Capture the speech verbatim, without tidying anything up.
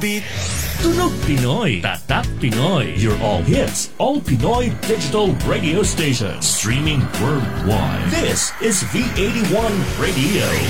beat. Tunog Pinoy, Tatak Pinoy, your all hits, all Pinoy digital radio station, streaming worldwide. This is V eighty-one Radio.